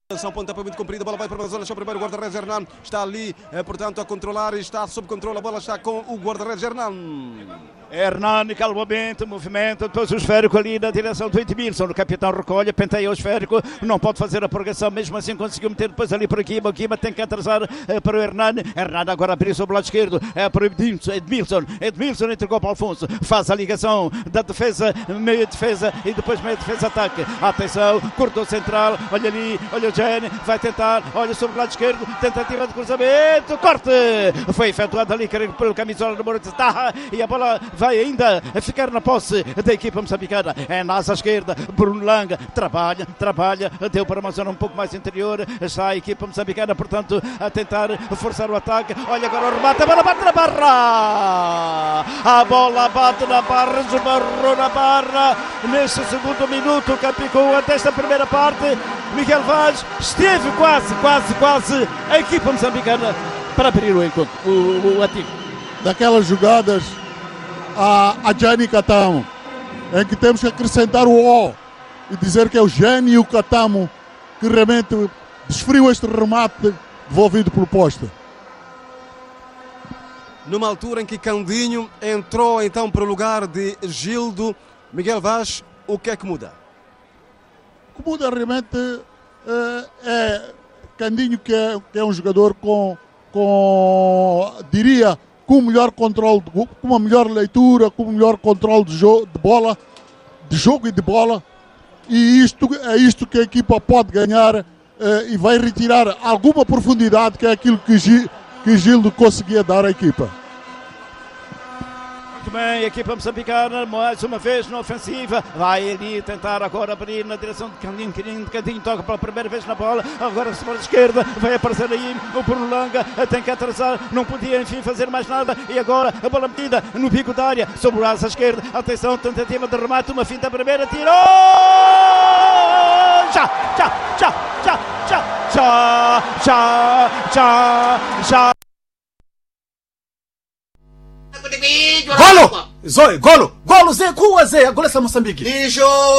Atenção, pontapé muito comprido, a bola vai para a zona, deixa o primeiro guarda-redes Hernan, está ali, portanto, a controlar, está sob controle, a bola está com o guarda-redes Hernan. Hernani, calmamente, movimento, depois o esférico ali na direção do Edmilson, o capitão recolhe, penteia o esférico, não pode fazer a progressão, mesmo assim conseguiu meter depois ali para o Kima tem que atrasar para o Hernani agora abriu sobre o lado esquerdo, para o Edmilson entregou para o Alfonso, faz a ligação da defesa, meia defesa e depois meia defesa ataque, atenção, cortou central, olha ali, olha o Jenny, vai tentar, olha sobre o lado esquerdo, tentativa de cruzamento, corte, foi efetuado ali pelo camisola do Moritz Taha e a bola vai ainda ficar na posse da equipa moçambicana. É na asa esquerda, Bruno Langa trabalha, deu para uma zona um pouco mais interior, está a equipa moçambicana, portanto, a tentar forçar o ataque. Olha agora o remate, a bola bate na barra! A bola bate na barra, esbarrou na barra. Neste segundo minuto, Capicua até esta primeira parte, Miguel Vaz esteve quase a equipa moçambicana para abrir o encontro, o ativo. Daquelas jogadas a Gianni Catamo, em que temos que acrescentar o O e dizer que é o Gianni e o Catamo que realmente desferiu este remate devolvido pelo poste. Numa altura em que Candinho entrou então para o lugar de Gildo, Miguel Vaz, o que é que muda? O que muda realmente é Candinho, que é um jogador com diria, com um melhor controle, com uma melhor leitura, com um melhor controle de jogo e de bola, e é isto que a equipa pode ganhar e vai retirar alguma profundidade, que é aquilo que Gildo conseguia dar à equipa. Muito bem, a equipa moçambicana mais uma vez na ofensiva, vai ali tentar agora abrir na direção de Candinho toca pela primeira vez na bola, agora sobre a esquerda, vai aparecer aí o Bruno Langa, tem que atrasar, não podia enfim fazer mais nada, e agora a bola metida no bico da área, sobre o asa esquerda, atenção, tentativa de remate, uma finta primeira, tirou! Já! Golo! Zé, Golo! Golo, Zé, Zé, agora está Moçambique.